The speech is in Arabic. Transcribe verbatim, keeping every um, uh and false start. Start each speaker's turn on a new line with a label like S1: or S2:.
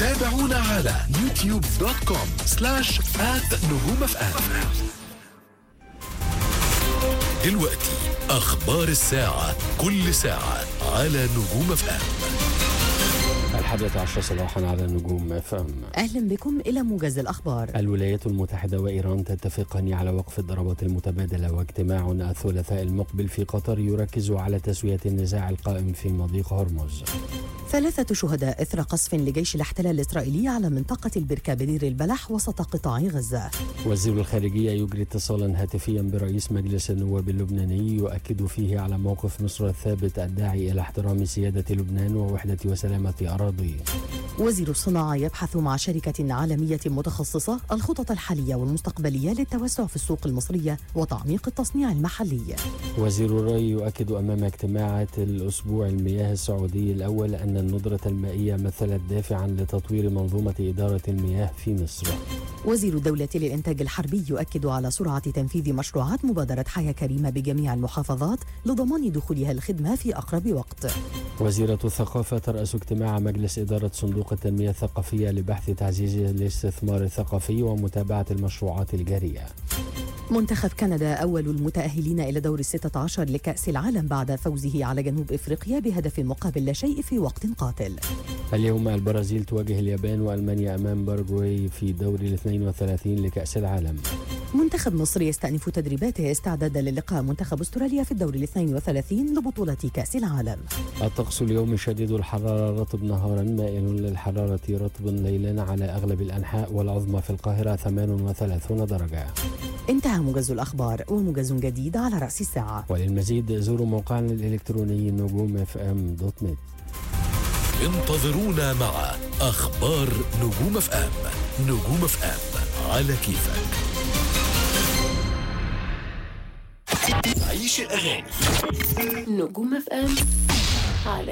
S1: تابعونا على يوتيوب دوت كوم سلاش آت نجوم اف ام. دلوقتي أخبار الساعة، كل ساعة على نجوم اف ام.
S2: الحادية عشر صباحا على نجوم اف ام.
S3: أهلا بكم إلى موجز الأخبار.
S2: الولايات المتحدة وإيران تتفقان على وقف الضربات المتبادلة، واجتماع الثلاثاء المقبل في قطر يركز على تسوية النزاع القائم في مضيق هرمز.
S3: ثلاثة شهداء إثر قصف لجيش الاحتلال الإسرائيلي على منطقة البركة بدير البلح وسط قطاع غزة.
S2: وزير الخارجية يجري اتصالا هاتفيا برئيس مجلس النواب اللبناني يؤكد فيه على موقف مصر الثابت الداعي إلى احترام سيادة لبنان ووحدة وسلامة أراضيه.
S3: وزير الصناعة يبحث مع شركة عالمية متخصصة الخطط الحالية والمستقبلية للتوسع في السوق المصرية وتعميق التصنيع المحلي.
S2: وزير الري يؤكد أمام اجتماعات الأسبوع المياه السعودي الأول أن الندرة المائية مثلت دافعا لتطوير منظومة إدارة المياه في مصر.
S3: وزير الدولة للإنتاج الحربي يؤكد على سرعة تنفيذ مشروعات مبادرة حياة كريمة بجميع المحافظات لضمان دخولها الخدمة في أقرب وقت.
S2: وزيرة الثقافة ترأس اجتماع مجلس إدارة صندوق التنمية الثقافية لبحث تعزيز الاستثمار الثقافي ومتابعة المشروعات الجارية.
S3: منتخب كندا أول المتأهلين إلى دور الستة عشر لكأس العالم بعد فوزه على جنوب إفريقيا بهدف مقابل لا شيء في وقت قاتل.
S2: اليوم البرازيل تواجه اليابان وألمانيا أمام باراغواي في دور الاثنين وثلاثين لكأس العالم.
S3: منتخب مصر يستأنف تدريباته استعدادا للقاء منتخب أستراليا في الدور الاثنين وثلاثين لبطولة كأس العالم.
S2: الطقس اليوم شديد الحرارة، رطب نهارا مائل للحرارة، رطب ليلا على أغلب الأنحاء، والعظمى في القاهرة ثمان وثلاثين درجة.
S3: انتهى موجز الأخبار، وموجز جديد على رأس الساعة.
S2: وللمزيد زوروا موقعنا الإلكتروني نجوم اف ام دوت نت.
S1: انتظرونا مع أخبار نجوم اف ام. نجوم اف ام على كيفك. عيش الأغاني.
S4: نجوم اف ام على